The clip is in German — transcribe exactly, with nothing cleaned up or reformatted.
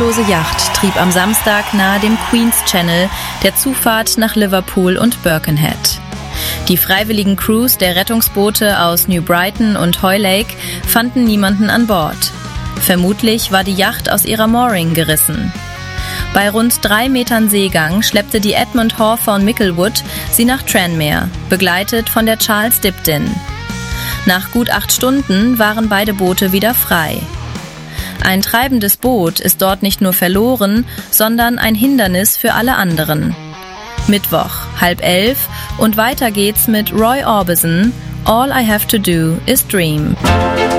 namenlose Yacht trieb am Samstag nahe dem Queen's Channel, der Zufahrt nach Liverpool und Birkenhead. Die freiwilligen Crews der Rettungsboote aus New Brighton und Hoylake fanden niemanden an Bord. Vermutlich war die Yacht aus ihrer Mooring gerissen. Bei rund drei Metern Seegang schleppte die Edmund Hawthorne Mickelwood sie nach Tranmere, begleitet von der Charles Dibdin. Nach gut acht Stunden waren beide Boote wieder frei. Ein treibendes Boot ist dort nicht nur verloren, sondern ein Hindernis für alle anderen. Mittwoch, halb elf, und weiter geht's mit Roy Orbison, All I Have to Do is Dream.